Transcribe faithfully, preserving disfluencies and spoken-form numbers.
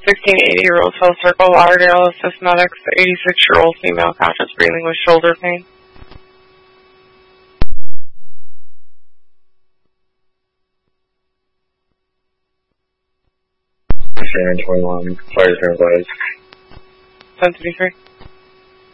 sixteen eighty Roseville Circle, Lauderdale, Systematics, eighty-six-year-old female, conscious breathing with shoulder pain. Sharon twenty-one, fire turn blaze. ten fifty-three.